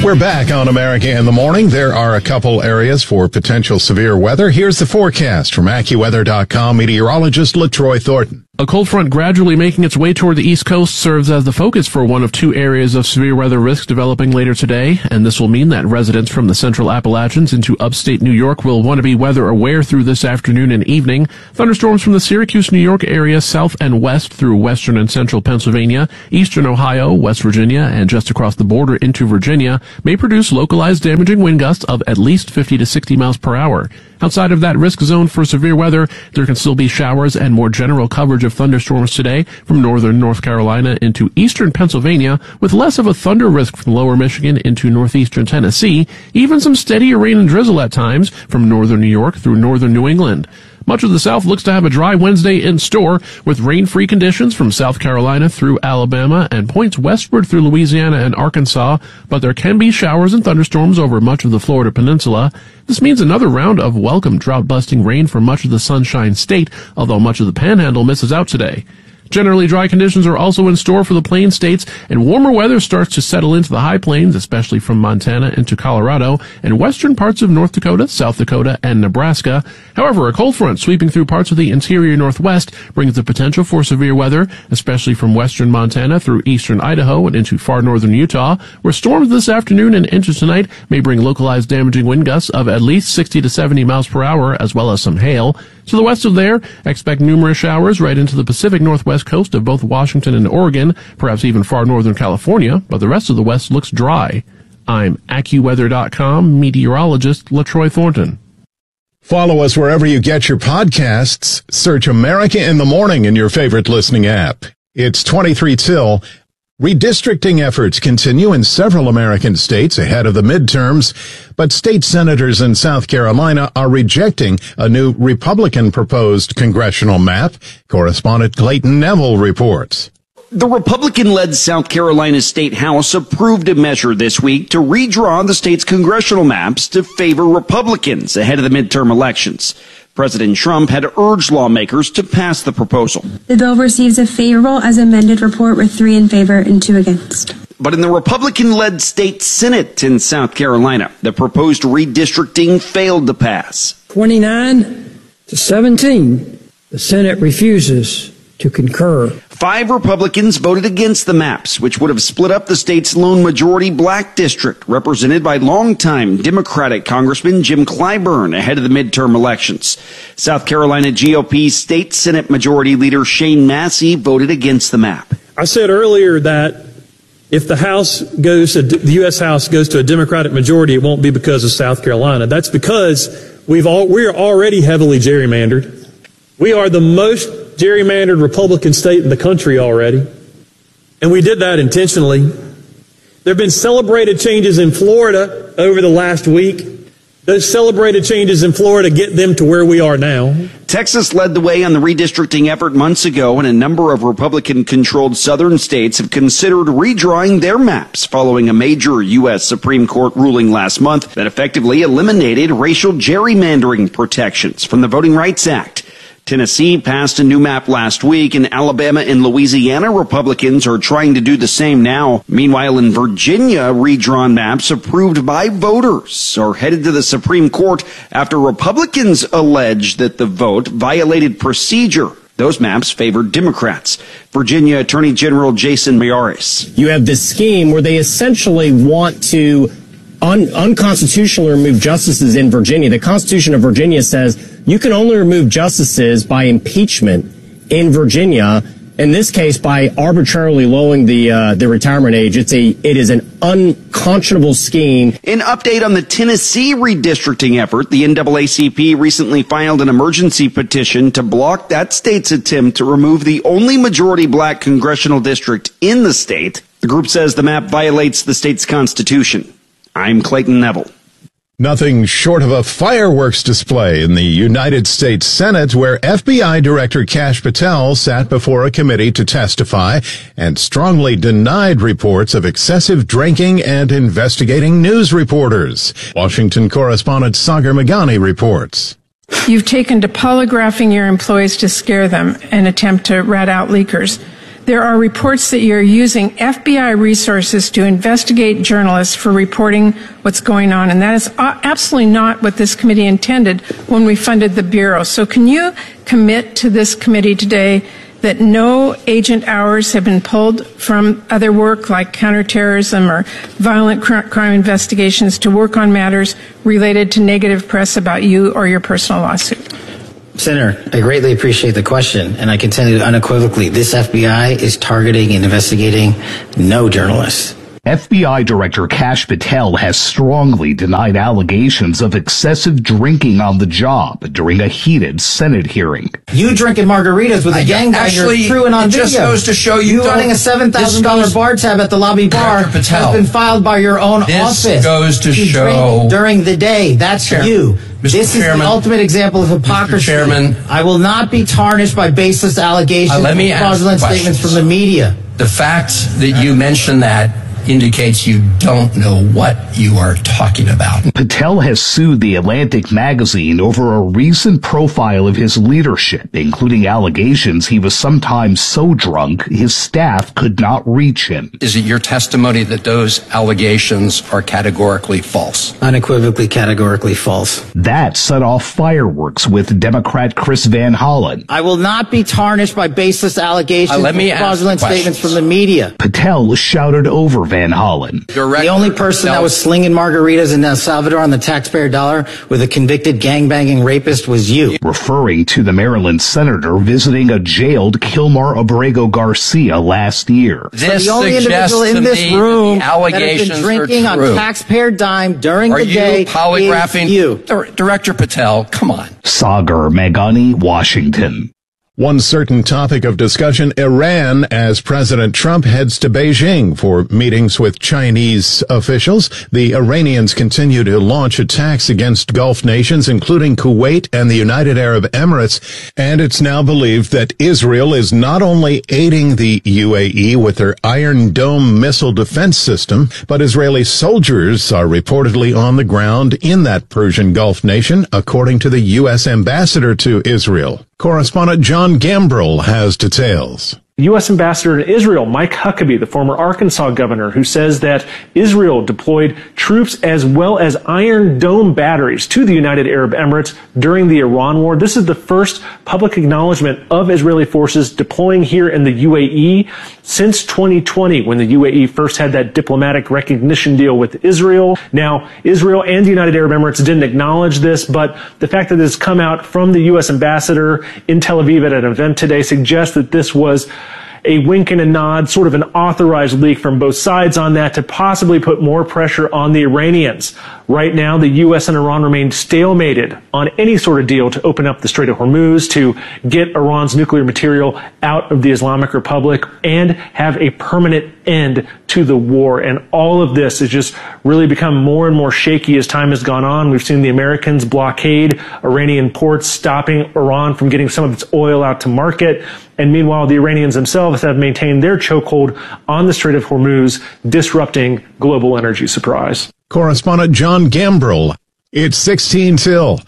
We're back on America in the Morning. There are a couple areas for potential severe weather. Here's the forecast from AccuWeather.com meteorologist LaTroy Thornton. A cold front gradually making its way toward the East Coast serves as the focus for one of two areas of severe weather risk developing later today, and this will mean that residents from the central Appalachians into upstate New York will want to be weather aware through this afternoon and evening. Thunderstorms from the Syracuse, New York area south and west through western and central Pennsylvania, eastern Ohio, West Virginia, and just across the border into Virginia may produce localized damaging wind gusts of at least 50 to 60 miles per hour. Outside of that risk zone for severe weather, there can still be showers and more general coverage of thunderstorms today from northern North Carolina into eastern Pennsylvania, with less of a thunder risk from lower Michigan into northeastern Tennessee, even some steadier rain and drizzle at times from northern New York through northern New England. Much of the South looks to have a dry Wednesday in store, with rain-free conditions from South Carolina through Alabama and points westward through Louisiana and Arkansas, but there can be showers and thunderstorms over much of the Florida peninsula. This means another round of welcome drought-busting rain for much of the Sunshine State, although much of the Panhandle misses out today. Generally dry conditions are also in store for the Plain States, and warmer weather starts to settle into the high plains, especially from Montana into Colorado and western parts of North Dakota, South Dakota, and Nebraska. However, a cold front sweeping through parts of the interior Northwest brings the potential for severe weather, especially from western Montana through eastern Idaho and into far northern Utah, where storms this afternoon and into tonight may bring localized damaging wind gusts of at least 60 to 70 miles per hour, as well as some hail. To the west of there, expect numerous showers right into the Pacific Northwest coast of both Washington and Oregon, perhaps even far northern California, but the rest of the west looks dry. I'm AccuWeather.com meteorologist LaTroy Thornton. Follow us wherever you get your podcasts. Search America in the Morning in your favorite listening app. It's 23 till. Redistricting efforts continue in several American states ahead of the midterms, but state senators in South Carolina are rejecting a new Republican-proposed congressional map. Correspondent Clayton Neville reports. The Republican-led South Carolina State House approved a measure this week to redraw the state's congressional maps to favor Republicans ahead of the midterm elections. President Trump had urged lawmakers to pass the proposal. The bill receives a favorable as amended report with 3 in favor and 2 against. But in the Republican-led state Senate in South Carolina, the proposed redistricting failed to pass. 29-17, the Senate refuses to concur. 5 Republicans voted against the maps, which would have split up the state's lone majority black district, represented by longtime Democratic Congressman Jim Clyburn ahead of the midterm elections. South Carolina GOP State Senate Majority Leader Shane Massey voted against the map. I said earlier that if the U.S. House goes to a Democratic majority, it won't be because of South Carolina. That's because we're already heavily gerrymandered. We are the most gerrymandered Republican state in the country already, and we did that intentionally. There have been celebrated changes in Florida over the last week. Those celebrated changes in Florida get them to where we are now. Texas led the way on the redistricting effort months ago, and a number of Republican-controlled southern states have considered redrawing their maps following a major U.S. Supreme Court ruling last month that effectively eliminated racial gerrymandering protections from the Voting Rights Act. Tennessee passed a new map last week, and Alabama and Louisiana Republicans are trying to do the same now. Meanwhile, in Virginia, redrawn maps approved by voters are headed to the Supreme Court after Republicans allege that the vote violated procedure. Those maps favored Democrats. Virginia Attorney General Jason Miyares. You have this scheme where they essentially want to unconstitutionally remove justices in Virginia. The Constitution of Virginia says you can only remove justices by impeachment in Virginia. In this case, by arbitrarily lowering the retirement age. It is an unconscionable scheme. An update on the Tennessee redistricting effort. The NAACP recently filed an emergency petition to block that state's attempt to remove the only majority black congressional district in the state. The group says the map violates the state's constitution. I'm Clayton Neville. Nothing short of a fireworks display in the United States Senate, where FBI Director Kash Patel sat before a committee to testify and strongly denied reports of excessive drinking and investigating news reporters. Washington correspondent Sagar Meghani reports. You've taken to polygraphing your employees to scare them and attempt to rat out leakers. There are reports that you're using FBI resources to investigate journalists for reporting what's going on, and that is absolutely not what this committee intended when we funded the Bureau. So can you commit to this committee today that no agent hours have been pulled from other work like counterterrorism or violent crime investigations to work on matters related to negative press about you or your personal lawsuit? Senator, I greatly appreciate the question, and I can tell you unequivocally, this FBI is targeting and investigating no journalists. FBI Director Kash Patel has strongly denied allegations of excessive drinking on the job during a heated Senate hearing. You drinking margaritas with a gangbanger crew and on video. It just goes to show you running a $7,000 bar tab at the lobby bar has been filed by your own office. This goes to show during the day. That's you. This is the ultimate example of hypocrisy. Mr. Chairman, I will not be tarnished by baseless allegations and fraudulent statements from the media. The fact that you mentioned that indicates you don't know what you are talking about. Patel has sued The Atlantic magazine over a recent profile of his leadership, including allegations he was sometimes so drunk his staff could not reach him. Is it your testimony that those allegations are categorically false? Unequivocally, categorically false. That set off fireworks with Democrat Chris Van Hollen. I will not be tarnished by baseless allegations and fraudulent statements from the media. Patel shouted over Van Hollen. The only person that was slinging margaritas in El Salvador on the taxpayer dollar with a convicted gangbanging rapist was you. Referring to the Maryland senator visiting a jailed Kilmar Abrego Garcia last year. This the only individual in this room that has been drinking on taxpayer dime during the day is you. Director Patel, come on. Sagar Meghani, Washington. One certain topic of discussion, Iran, as President Trump heads to Beijing for meetings with Chinese officials. The Iranians continue to launch attacks against Gulf nations, including Kuwait and the United Arab Emirates. And it's now believed that Israel is not only aiding the UAE with their Iron Dome missile defense system, but Israeli soldiers are reportedly on the ground in that Persian Gulf nation, according to the U.S. ambassador to Israel. Correspondent John Gambrill has details. U.S. Ambassador to Israel, Mike Huckabee, the former Arkansas governor, who says that Israel deployed troops as well as Iron Dome batteries to the United Arab Emirates during the Iran war. This is the first public acknowledgement of Israeli forces deploying here in the UAE since 2020, when the UAE first had that diplomatic recognition deal with Israel. Now, Israel and the United Arab Emirates didn't acknowledge this, but the fact that this has come out from the U.S. ambassador in Tel Aviv at an event today suggests that this was a wink and a nod, sort of an authorized leak from both sides on that to possibly put more pressure on the Iranians. Right now, the U.S. and Iran remain stalemated on any sort of deal to open up the Strait of Hormuz, to get Iran's nuclear material out of the Islamic Republic, and have a permanent end to the war. And all of this has just really become more and more shaky as time has gone on. We've seen the Americans blockade Iranian ports, stopping Iran from getting some of its oil out to market. And meanwhile, the Iranians themselves have maintained their chokehold on the Strait of Hormuz, disrupting global energy supplies. Correspondent John Gambrill. It's 16 till.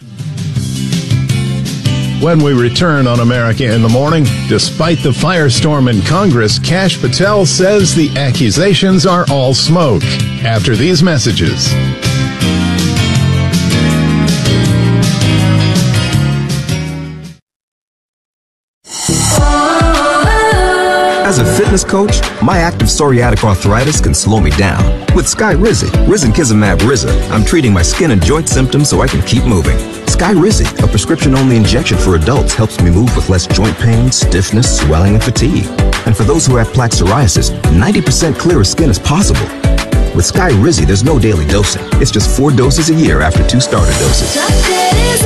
When we return on America in the Morning, despite the firestorm in Congress, Kash Patel says the accusations are all smoke. After these messages. As a fitness coach, my active psoriatic arthritis can slow me down. With Skyrizi, Risankizumab Rizza, I'm treating my skin and joint symptoms so I can keep moving. Skyrizi, a prescription-only injection for adults, helps me move with less joint pain, stiffness, swelling, and fatigue. And for those who have plaque psoriasis, 90% clearer skin is possible. With Skyrizi, there's no daily dosing. It's just 4 doses a year after 2 starter doses.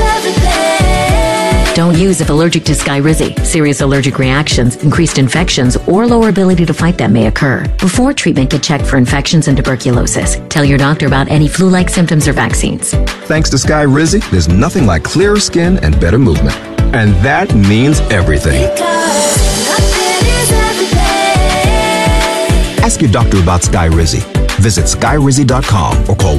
Don't use if allergic to Skyrizi. Serious allergic reactions, increased infections, or lower ability to fight them may occur. Before treatment, get checked for infections and tuberculosis. Tell your doctor about any flu-like symptoms or vaccines. Thanks to Skyrizi, there's nothing like clearer skin and better movement. And that means everything. Ask your doctor about Skyrizi. Visit Skyrizi.com or call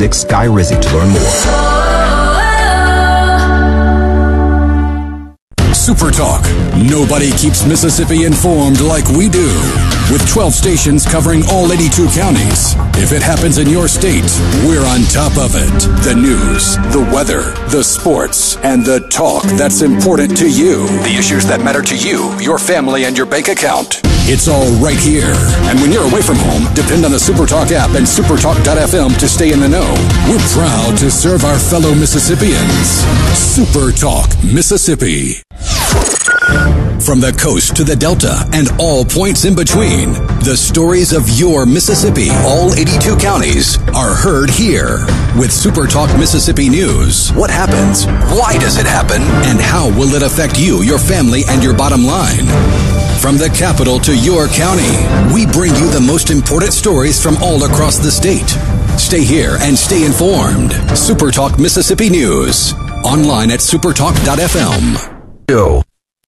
1-866-SKY-RIZZI to learn more. Super Talk. Nobody keeps Mississippi informed like we do. With 12 stations covering all 82 counties. If it happens in your state, we're on top of it. The news, the weather, the sports, and the talk that's important to you. The issues that matter to you, your family, and your bank account. It's all right here. And when you're away from home, depend on the Supertalk app and supertalk.fm to stay in the know. We're proud to serve our fellow Mississippians. Supertalk Mississippi. From the coast to the Delta and all points in between, the stories of your Mississippi, all 82 counties, are heard here. With Supertalk Mississippi News, what happens? Why does it happen? And how will it affect you, your family, and your bottom line? From the capital to your county, we bring you the most important stories from all across the state. Stay here and stay informed. Supertalk Mississippi News. Online at supertalk.fm. Go.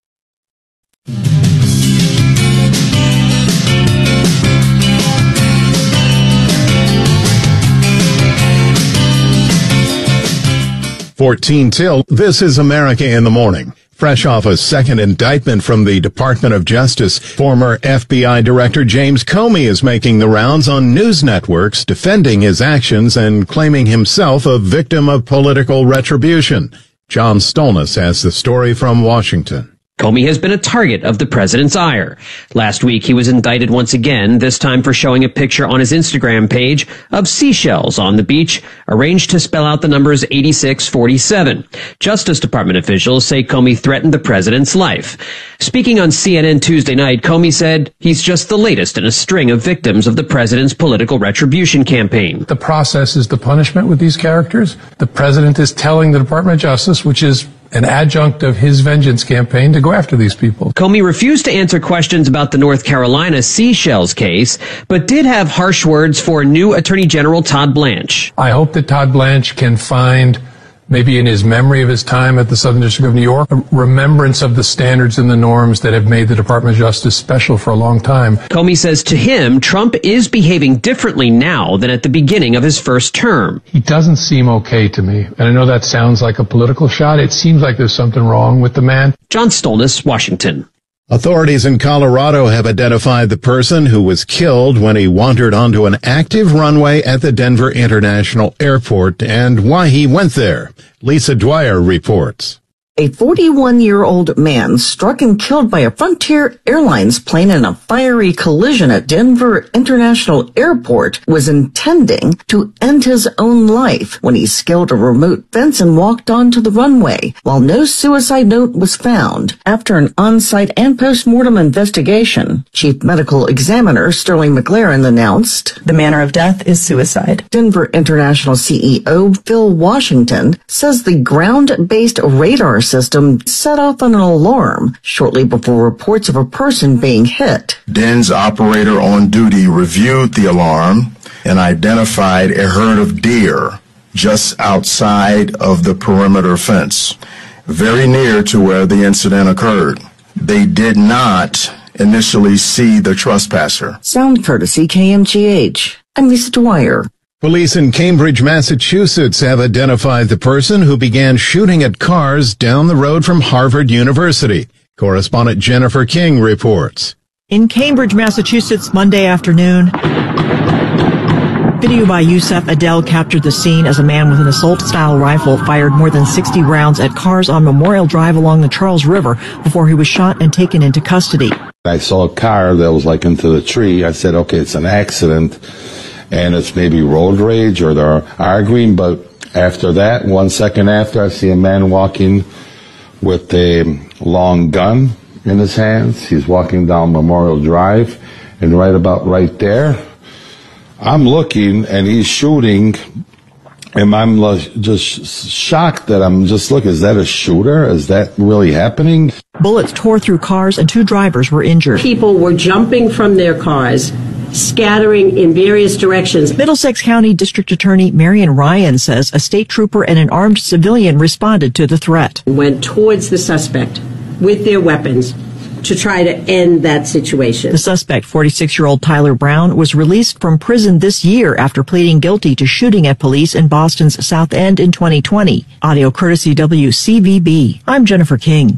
till. This is America in the Morning. Fresh off a second indictment from the Department of Justice, former FBI Director James Comey is making the rounds on news networks, defending his actions and claiming himself a victim of political retribution. John Stolnis has the story from Washington. Comey has been a target of the president's ire. Last week, he was indicted once again, this time for showing a picture on his Instagram page of seashells on the beach, arranged to spell out the numbers 8647. Justice Department officials say Comey threatened the president's life. Speaking on CNN Tuesday night, Comey said he's just the latest in a string of victims of the president's political retribution campaign. The process is the punishment with these characters. The president is telling the Department of Justice, which is an adjunct of his vengeance campaign, to go after these people. Comey refused to answer questions about the North Carolina seashells case, but did have harsh words for new Attorney General Todd Blanche. I hope that Todd Blanche can find, maybe in his memory of his time at the Southern District of New York, a remembrance of the standards and the norms that have made the Department of Justice special for a long time. Comey says to him, Trump is behaving differently now than at the beginning of his first term. He doesn't seem okay to me. And I know that sounds like a political shot. It seems like there's something wrong with the man. John Stolnis, Washington. Authorities in Colorado have identified the person who was killed when he wandered onto an active runway at the Denver International Airport and why he went there. Lisa Dwyer reports. A 41-year-old man struck and killed by a Frontier Airlines plane in a fiery collision at Denver International Airport was intending to end his own life when he scaled a remote fence and walked onto the runway, while no suicide note was found. After an on-site and post-mortem investigation, Chief Medical Examiner Sterling McLaren announced, "The manner of death is suicide." Denver International CEO Phil Washington says the ground-based radar system set off an alarm shortly before reports of a person being hit. DEN's operator on duty reviewed the alarm and identified a herd of deer just outside of the perimeter fence, very near to where the incident occurred. They did not initially see the trespasser. Sound courtesy KMGH. I'm Lisa Dwyer. Police in Cambridge, Massachusetts have identified the person who began shooting at cars down the road from Harvard University. Correspondent Jennifer King reports. In Cambridge, Massachusetts, Monday afternoon, video by Yusef Adel captured the scene as a man with an assault-style rifle fired more than 60 rounds at cars on Memorial Drive along the Charles River before he was shot and taken into custody. I saw a car that was like into the tree. I said, okay, it's an accident. And it's maybe road rage or they're arguing, but after that, 1 second after, I see a man walking with a long gun in his hands. He's walking down Memorial Drive, and right there, I'm looking, and he's shooting, and I'm just shocked that I'm just looking, is that a shooter? Is that really happening? Bullets tore through cars, and 2 drivers were injured. People were jumping from their cars, scattering in various directions. Middlesex County District Attorney Marion Ryan says a state trooper and an armed civilian responded to the threat. Went towards the suspect with their weapons to try to end that situation. The suspect, 46-year-old Tyler Brown, was released from prison this year after pleading guilty to shooting at police in Boston's South End in 2020. Audio courtesy WCVB. I'm Jennifer King.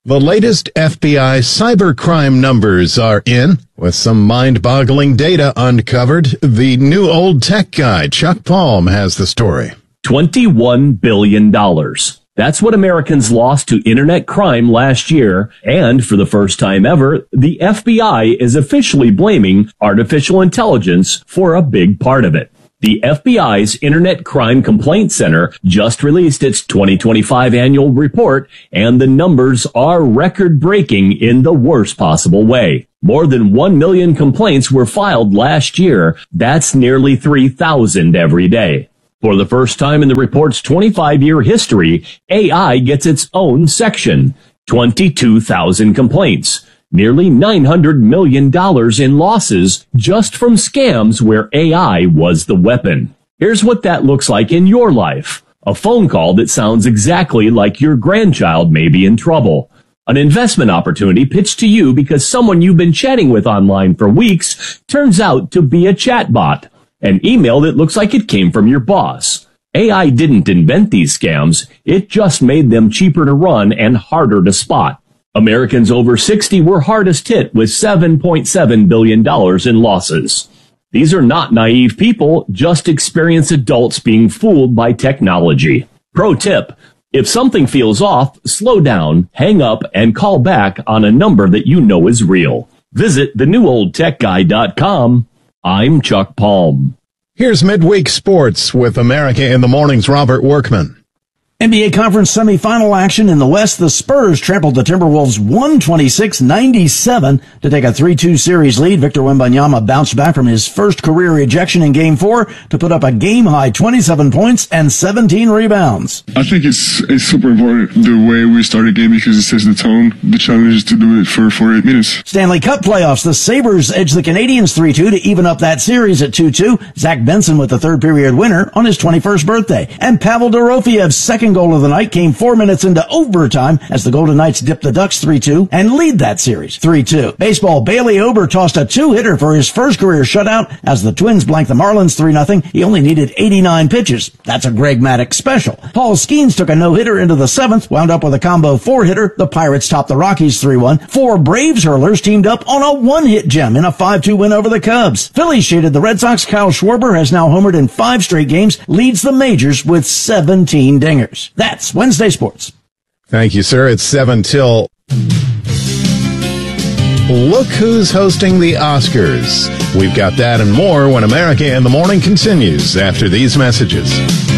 The latest FBI cybercrime numbers are in, with some mind-boggling data uncovered. The new old tech guy, Chuck Palm, has the story. $21 billion. That's what Americans lost to internet crime last year, and for the first time ever, the FBI is officially blaming artificial intelligence for a big part of it. The FBI's Internet Crime Complaint Center just released its 2025 annual report, and the numbers are record-breaking in the worst possible way. More than 1 million complaints were filed last year. That's nearly 3,000 every day. For the first time in the report's 25-year history, AI gets its own section. 22,000 complaints. Nearly $900 million in losses just from scams where AI was the weapon. Here's what that looks like in your life. A phone call that sounds exactly like your grandchild may be in trouble. An investment opportunity pitched to you because someone you've been chatting with online for weeks turns out to be a chatbot. An email that looks like it came from your boss. AI didn't invent these scams. It just made them cheaper to run and harder to spot. Americans over 60 were hardest hit with $7.7 billion in losses. These are not naive people, just experienced adults being fooled by technology. Pro tip, if something feels off, slow down, hang up, and call back on a number that you know is real. Visit thenewoldtechguy.com. I'm Chuck Palm. Here's Midweek Sports with America in the Morning's Robert Workman. NBA Conference semifinal action in the West. The Spurs trampled the Timberwolves 126-97 to take a 3-2 series lead. Victor Wembanyama bounced back from his first career ejection in Game 4 to put up a game-high 27 points and 17 rebounds. I think it's super important the way we start a game because it sets the tone. The challenge is to do it for 48 minutes. Stanley Cup playoffs. The Sabres edged the Canadiens 3-2 to even up that series at 2-2. Zach Benson with the third-period winner on his 21st birthday. And Pavel Dorofiev's second goal of the night came 4 minutes into overtime as the Golden Knights dipped the Ducks 3-2 and lead that series 3-2. Baseball, Bailey Ober tossed a two-hitter for his first career shutout as the Twins blanked the Marlins 3-0. He only needed 89 pitches. That's a Greg Maddux special. Paul Skeens took a no-hitter into the seventh, wound up with a combo four-hitter. The Pirates topped the Rockies 3-1. Four Braves hurlers teamed up on a one-hit gem in a 5-2 win over the Cubs. Phillies shaded the Red Sox. Kyle Schwarber has now homered in 5 straight games, leads the majors with 17 dingers. That's Wednesday Sports. Thank you, sir. It's 7 till. Look who's hosting the Oscars. We've got that and more when America in the Morning continues after these messages.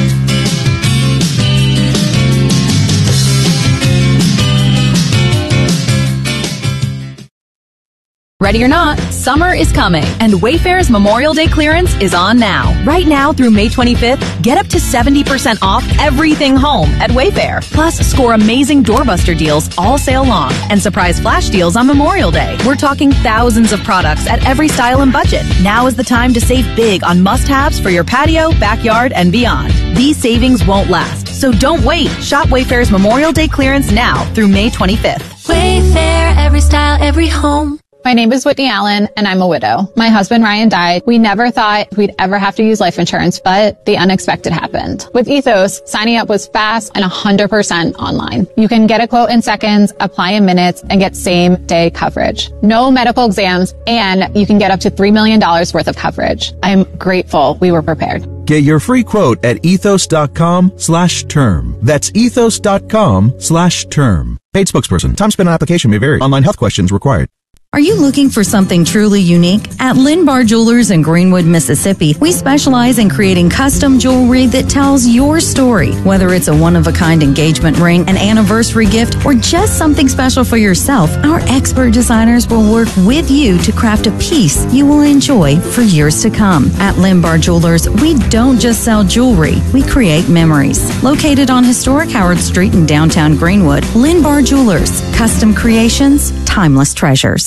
Ready or not, summer is coming, and Wayfair's Memorial Day clearance is on now. Right now through May 25th, get up to 70% off everything home at Wayfair. Plus, score amazing doorbuster deals all sale long and surprise flash deals on Memorial Day. We're talking thousands of products at every style and budget. Now is the time to save big on must-haves for your patio, backyard, and beyond. These savings won't last, so don't wait. Shop Wayfair's Memorial Day clearance now through May 25th. Wayfair, every style, every home. My name is Whitney Allen, and I'm a widow. My husband, Ryan, died. We never thought we'd ever have to use life insurance, but the unexpected happened. With Ethos, signing up was fast and 100% online. You can get a quote in seconds, apply in minutes, and get same-day coverage. No medical exams, and you can get up to $3 million worth of coverage. I'm grateful we were prepared. Get your free quote at ethos.com/term. That's ethos.com/term. Paid spokesperson. Time spent on application may vary. Online health questions required. Are you looking for something truly unique? At Linbar Jewelers in Greenwood, Mississippi, we specialize in creating custom jewelry that tells your story. Whether it's a one-of-a-kind engagement ring, an anniversary gift, or just something special for yourself, our expert designers will work with you to craft a piece you will enjoy for years to come. At Linbar Jewelers, we don't just sell jewelry, we create memories. Located on historic Howard Street in downtown Greenwood, Linbar Jewelers, custom creations, timeless treasures.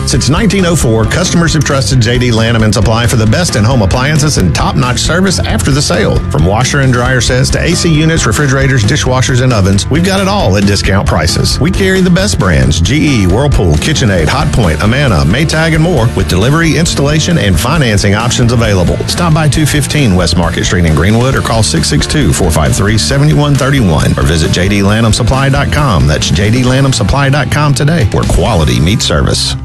Since 1904, customers have trusted J.D. Lanham & Supply for the best in-home appliances and top-notch service after the sale. From washer and dryer sets to AC units, refrigerators, dishwashers, and ovens, we've got it all at discount prices. We carry the best brands: GE, Whirlpool, KitchenAid, Hotpoint, Amana, Maytag, and more, with delivery, installation, and financing options available. Stop by 215 West Market Street in Greenwood or call 662-453-7131 or visit jdlanhamsupply.com. That's jdlanhamsupply.com today, where quality meets service.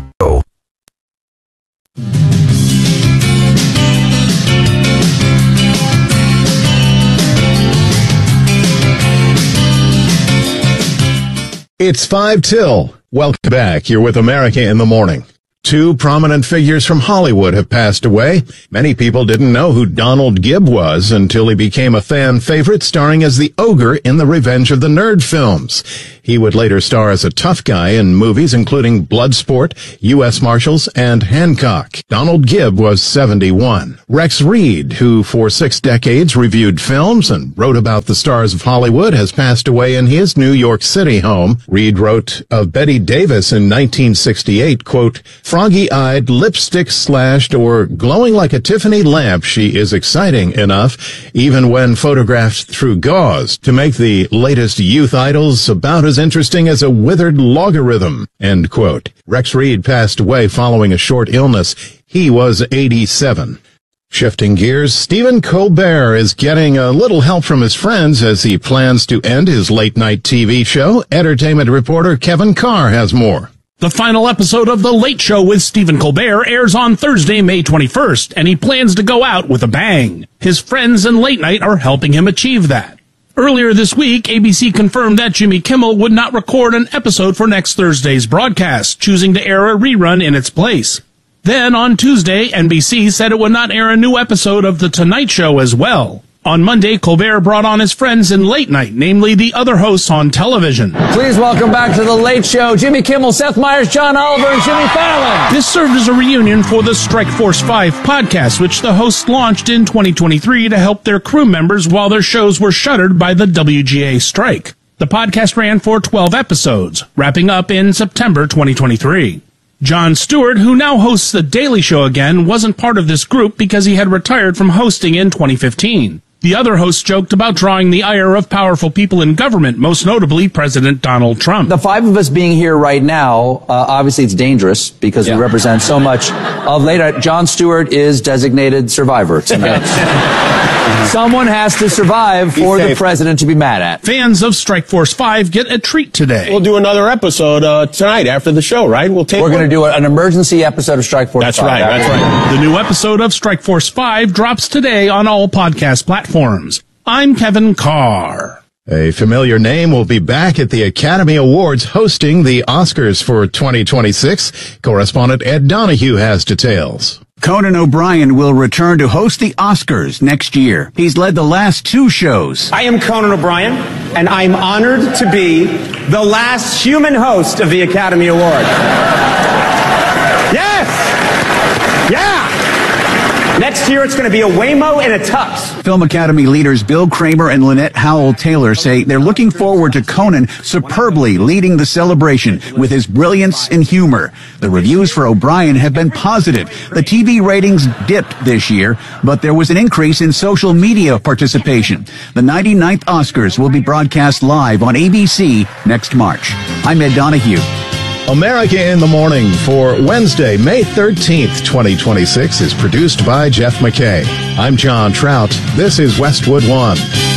It's 5 till. Welcome back. You're with America in the Morning. 2 prominent figures from Hollywood have passed away. Many people didn't know who Donald Gibb was until he became a fan favorite, starring as the ogre in the Revenge of the Nerd films. He would later star as a tough guy in movies including Bloodsport, U.S. Marshals, and Hancock. Donald Gibb was 71. Rex Reed, who for 6 decades reviewed films and wrote about the stars of Hollywood, has passed away in his New York City home. Reed wrote of Bette Davis in 1968, quote, "Froggy-eyed, lipstick-slashed, or glowing like a Tiffany lamp, she is exciting enough, even when photographed through gauze, to make the latest youth idols about as interesting as a withered logarithm," end quote. Rex Reed passed away following a short illness. He was 87. Shifting gears, Stephen Colbert is getting a little help from his friends as he plans to end his late-night TV show. Entertainment reporter Kevin Carr has more. The final episode of The Late Show with Stephen Colbert airs on Thursday, May 21st, and he plans to go out with a bang. His friends in late night are helping him achieve that. Earlier this week, ABC confirmed that Jimmy Kimmel would not record an episode for next Thursday's broadcast, choosing to air a rerun in its place. Then, on Tuesday, NBC said it would not air a new episode of The Tonight Show as well. On Monday, Colbert brought on his friends in late night, namely the other hosts on television. Please welcome back to The Late Show, Jimmy Kimmel, Seth Meyers, John Oliver, and Jimmy Fallon. This served as a reunion for the Strike Force 5 podcast, which the hosts launched in 2023 to help their crew members while their shows were shuttered by the WGA strike. The podcast ran for 12 episodes, wrapping up in September 2023. Jon Stewart, who now hosts The Daily Show again, wasn't part of this group because he had retired from hosting in 2015. The other hosts joked about drawing the ire of powerful people in government, most notably President Donald Trump. The 5 of us being here right now, obviously it's dangerous because we represent so much of later. Jon Stewart is designated survivor tonight. Someone has to survive for the president to be mad at. Fans of Strike Force 5 get a treat today. We'll do another episode tonight after the show, right? We're going to do an emergency episode of Strike Force 5. That's right, that's right. The new episode of Strike Force 5 drops today on all podcast platforms. I'm Kevin Carr. A familiar name will be back at the Academy Awards hosting the Oscars for 2026. Correspondent Ed Donahue has details. Conan O'Brien will return to host the Oscars next year. He's led the last 2 shows. I am Conan O'Brien, and I'm honored to be the last human host of the Academy Award. Yes! Yeah! Next year, it's going to be a Waymo and a tux. Film Academy leaders Bill Kramer and Lynette Howell-Taylor say they're looking forward to Conan superbly leading the celebration with his brilliance and humor. The reviews for O'Brien have been positive. The TV ratings dipped this year, but there was an increase in social media participation. The 99th Oscars will be broadcast live on ABC next March. I'm Ed Donahue. America in the Morning for Wednesday, May 13th, 2026 is produced by Jeff McKay. I'm John Trout. This is Westwood One.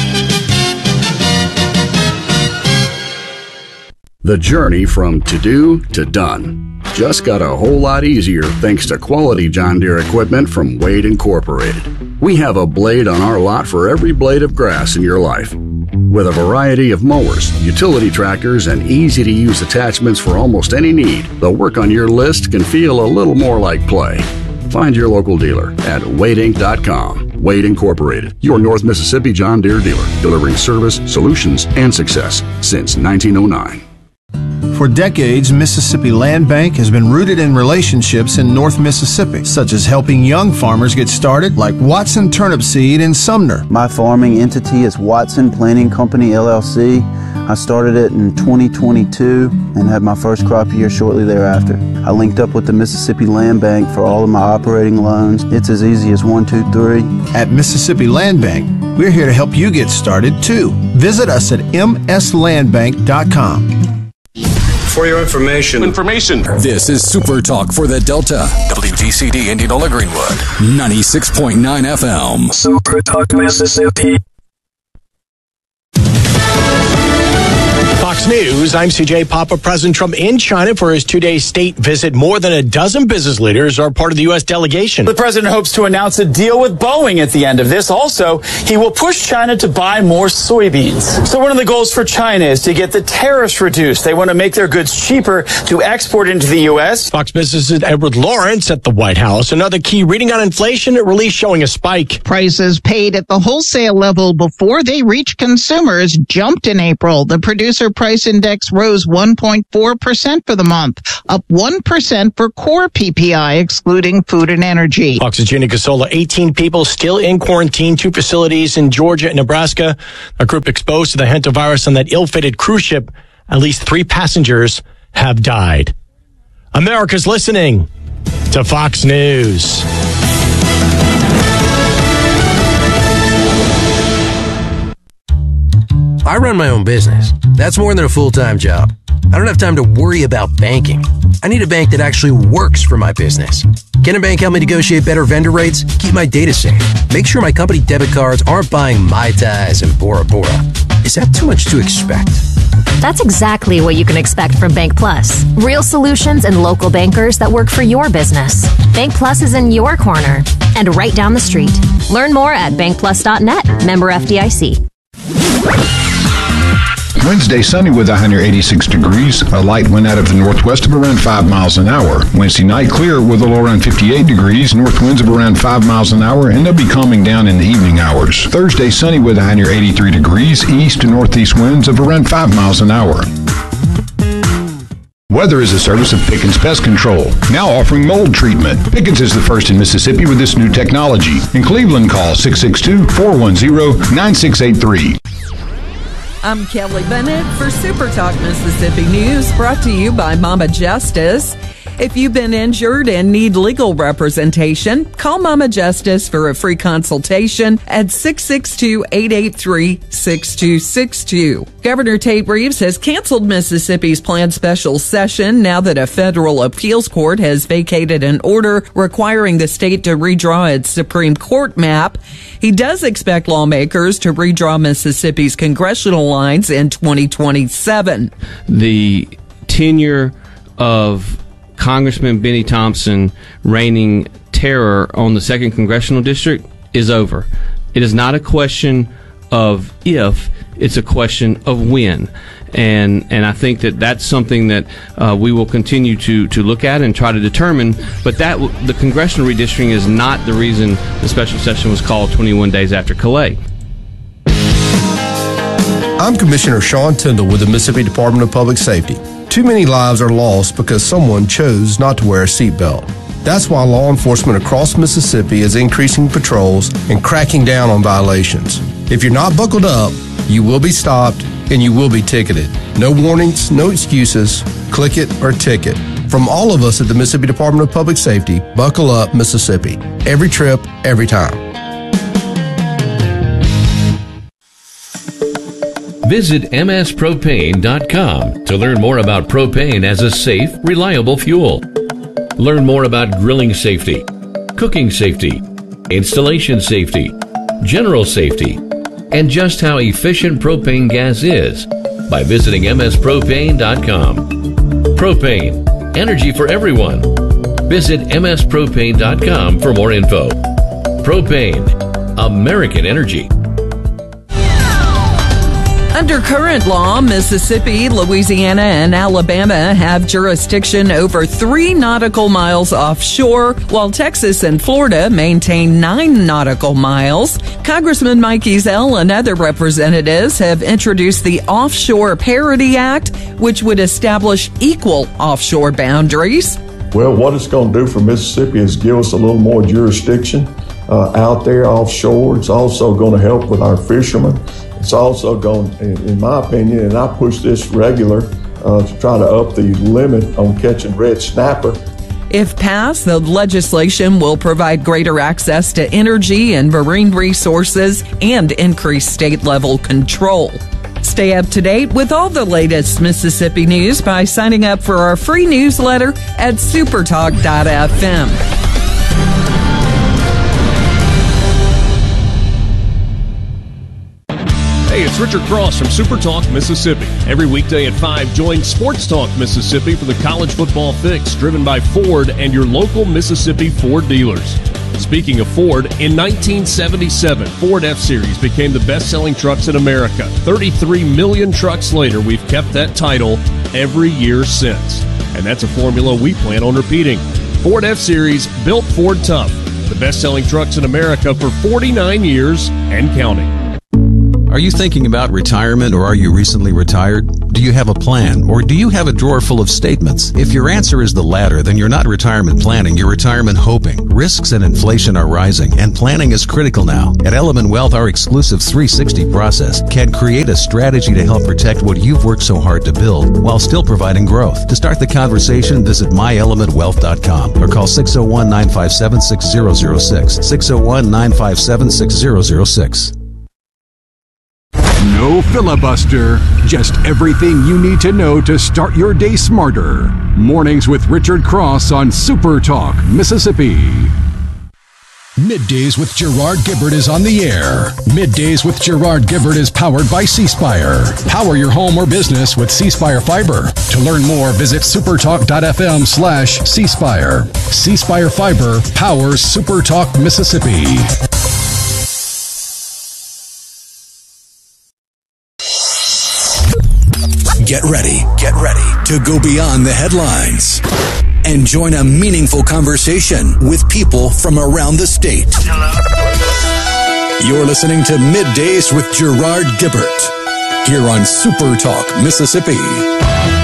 The journey from to-do to done just got a whole lot easier thanks to quality John Deere equipment from Wade Incorporated. We have a blade on our lot for every blade of grass in your life. With a variety of mowers, utility tractors, and easy-to-use attachments for almost any need, the work on your list can feel a little more like play. Find your local dealer at wadeinc.com. Wade Incorporated, your North Mississippi John Deere dealer, delivering service, solutions, and success since 1909. For decades, Mississippi Land Bank has been rooted in relationships in North Mississippi, such as helping young farmers get started, like Watson Turnip Seed in Sumner. My farming entity is Watson Planting Company, LLC. I started it in 2022 and had my first crop year shortly thereafter. I linked up with the Mississippi Land Bank for all of my operating loans. It's as easy as 1, 2, 3. At Mississippi Land Bank, we're here to help you get started too. Visit us at mslandbank.com. For your information. This is Super Talk for the Delta. WTCD Indianola Greenwood. 96.9 FM. Super Talk Mississippi. Fox News, I'm CJ Papa. President Trump in China for his 2-day state visit. More than a dozen business leaders are part of the U.S. delegation. The president hopes to announce a deal with Boeing at the end of this. Also, he will push China to buy more soybeans. So one of the goals for China is to get the tariffs reduced. They want to make their goods cheaper to export into the U.S. Fox Business's Edward Lawrence at the White House. Another key reading on inflation release showing a spike. Prices paid at the wholesale level before they reach consumers jumped in April. The producer price index rose 1.4% for the month, up 1% for core PPI, excluding food and energy. Fox's Gina Casola, 18 people still in quarantine, 2 facilities in Georgia and Nebraska. A group exposed to the hantavirus on that ill-fated cruise ship. At least 3 passengers have died. America's listening to Fox News. I run my own business. That's more than a full-time job. I don't have time to worry about banking. I need a bank that actually works for my business. Can a bank help me negotiate better vendor rates? Keep my data safe. Make sure my company debit cards aren't buying Mai Tais and Bora Bora. Is that too much to expect? That's exactly what you can expect from Bank Plus. Real solutions and local bankers that work for your business. Bank Plus is in your corner and right down the street. Learn more at bankplus.net. Member FDIC. Wednesday, sunny with a high near 86 degrees. A light wind out of the northwest of around 5 miles an hour. Wednesday night, clear with a low around 58 degrees. North winds of around 5 miles an hour, and they'll be calming down in the evening hours. Thursday, sunny with a high near 83 degrees. East to northeast winds of around 5 miles an hour. Weather is a service of Pickens Pest Control, now offering mold treatment. Pickens is the first in Mississippi with this new technology. In Cleveland, call 662-410-9683. I'm Kelly Bennett for Super Talk Mississippi News, brought to you by Mama Justice. If you've been injured and need legal representation, call Mama Justice for a free consultation at 662-883-6262. Governor Tate Reeves has canceled Mississippi's planned special session now that a federal appeals court has vacated an order requiring the state to redraw its Supreme Court map. He does expect lawmakers to redraw Mississippi's congressional lines in 2027. The tenure of Congressman Benny Thompson reigning terror on the 2nd Congressional District is over. It is not a question of if, it's a question of when. And I think that that's something that we will continue to look at and try to determine. But that the congressional redistricting is not the reason the special session was called 21 days after Calais. I'm Commissioner Sean Tyndall with the Mississippi Department of Public Safety. Too many lives are lost because someone chose not to wear a seatbelt. That's why law enforcement across Mississippi is increasing patrols and cracking down on violations. If you're not buckled up, you will be stopped and you will be ticketed. No warnings, no excuses. Click it or ticket. From all of us at the Mississippi Department of Public Safety, buckle up, Mississippi. Every trip, every time. Visit mspropane.com to learn more about propane as a safe, reliable fuel. Learn more about grilling safety, cooking safety, installation safety, general safety, and just how efficient propane gas is by visiting mspropane.com. Propane, energy for everyone. Visit mspropane.com for more info. Propane, American energy. Under current law, Mississippi, Louisiana, and Alabama have jurisdiction over 3 nautical miles offshore, while Texas and Florida maintain 9 nautical miles. Congressman Mike Ezell and other representatives have introduced the Offshore Parity Act, which would establish equal offshore boundaries. Well, what it's going to do for Mississippi is give us a little more jurisdiction out there offshore. It's also going to help with our fishermen It's also going, in my opinion, and I push this regular, to try to up the limit on catching red snapper. If passed, the legislation will provide greater access to energy and marine resources and increase state-level control. Stay up to date with all the latest Mississippi news by signing up for our free newsletter at supertalk.fm. Hey, it's Richard Cross from Super Talk Mississippi. Every weekday at 5, join Sports Talk Mississippi for the college football fix, driven by Ford and your local Mississippi Ford dealers. Speaking of Ford, in 1977, Ford F-Series became the best-selling trucks in America. 33 million trucks later, we've kept that title every year since. And that's a formula we plan on repeating. Ford F-Series, built Ford tough. The best-selling trucks in America for 49 years and counting. Are you thinking about retirement, or are you recently retired? Do you have a plan, or do you have a drawer full of statements? If your answer is the latter, then you're not retirement planning, you're retirement hoping. Risks and inflation are rising, and planning is critical now. At Element Wealth, our exclusive 360 process can create a strategy to help protect what you've worked so hard to build while still providing growth. To start the conversation, visit myelementwealth.com or call 601-957-6006. 601-957-6006. No filibuster, just everything you need to know to start your day smarter. Mornings with Richard Cross on Super Talk, Mississippi. Middays with Gerard Gibbert is on the air. Middays with Gerard Gibbert is powered by C-Spire. Power your home or business with C-Spire Fiber. To learn more, visit supertalk.fm/C-Spire. C-Spire Fiber powers Super Talk Mississippi. Get ready to go beyond the headlines and join a meaningful conversation with people from around the state. You're listening to Middays with Gerard Gibbert here on Super Talk Mississippi.